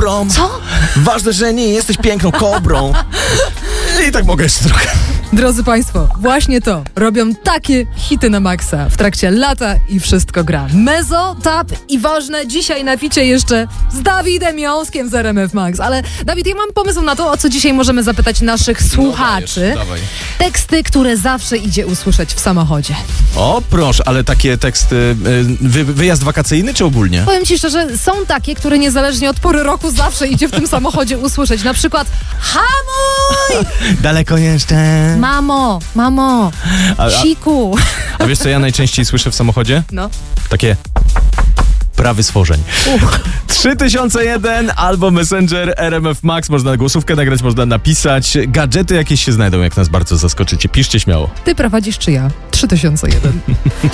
kobrą. Co? Ważne, że nie jesteś piękną kobrą. I tak mogę jeszcze trochę. Drodzy Państwo, właśnie to robią takie hity na maksa w trakcie lata i wszystko gra. Mezo, tap i ważne dzisiaj na ficie jeszcze z Dawidem Jąskiem z RMF Max. Ale Dawid, ja mam pomysł na to, o co dzisiaj możemy zapytać naszych słuchaczy. Dawaj. Teksty, które zawsze idzie usłyszeć w samochodzie. O, proszę, ale takie teksty, wyjazd wakacyjny czy ogólnie? Powiem Ci szczerze, są takie, które niezależnie od pory roku zawsze idzie w tym samochodzie usłyszeć. Na przykład hamuj! Daleko jeszcze. Mamo, siku. A wiesz, co ja najczęściej słyszę w samochodzie? No. Takie prawy stworzeń. 3001 albo Messenger RMF Max. Można głosówkę nagrać, można napisać. Gadżety jakieś się znajdą, jak nas bardzo zaskoczycie. Piszcie śmiało. Ty prowadzisz czy ja? 3001.